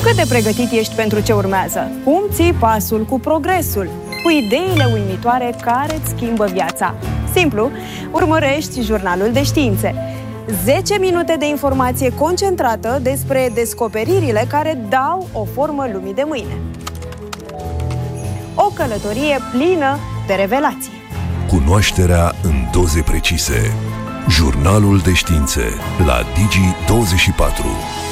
Cât de pregătit ești pentru ce urmează? Cum ții pasul cu progresul? Cu ideile uimitoare care îți schimbă viața? Simplu, urmărești Jurnalul de Științe. 10 minute de informație concentrată despre descoperirile care dau o formă lumii de mâine. O călătorie plină de revelații. Cunoașterea în doze precise. Jurnalul de Științe la Digi24.